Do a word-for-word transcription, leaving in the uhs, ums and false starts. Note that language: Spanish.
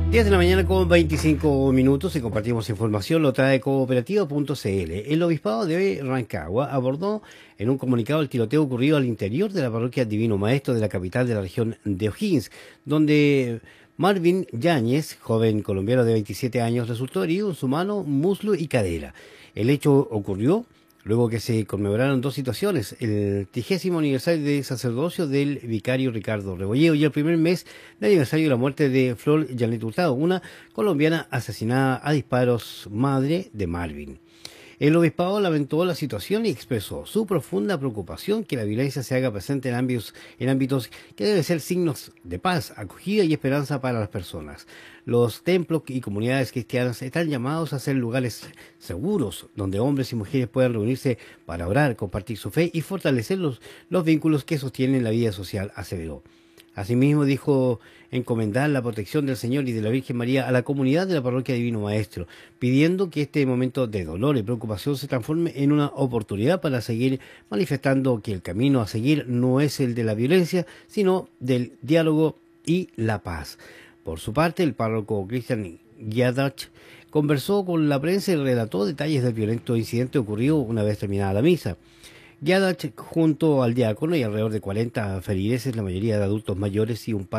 diez de la mañana con veinticinco minutos y compartimos información, lo trae cooperativa punto c l. El obispado de Rancagua abordó en un comunicado el tiroteo ocurrido al interior de la parroquia Divino Maestro de la capital de la región de O'Higgins, donde Marvin Yáñez, joven colombiano de veintisiete años, resultó herido en su mano, muslo y cadera. El hecho ocurrió luego que se conmemoraron dos situaciones: el trigésimo aniversario de sacerdocio del vicario Ricardo Rebolleo y el primer mes de aniversario de la muerte de Flor Janet Hurtado, una colombiana asesinada a disparos, madre de Marvin. El obispado lamentó la situación y expresó su profunda preocupación que la violencia se haga presente en ámbitos, en ámbitos que deben ser signos de paz, acogida y esperanza para las personas. Los templos y comunidades cristianas están llamados a ser lugares seguros, donde hombres y mujeres puedan reunirse para orar, compartir su fe y fortalecer los, los vínculos que sostienen la vida social, aseveró. Asimismo, dijo encomendar la protección del Señor y de la Virgen María a la comunidad de la parroquia Divino Maestro, pidiendo que este momento de dolor y preocupación se transforme en una oportunidad para seguir manifestando que el camino a seguir no es el de la violencia, sino del diálogo y la paz. Por su parte, el párroco Cristian Giadach conversó con la prensa y relató detalles del violento incidente ocurrido una vez terminada la misa. Giadach, junto al diácono y alrededor de cuarenta feligreses, la mayoría de adultos mayores y un par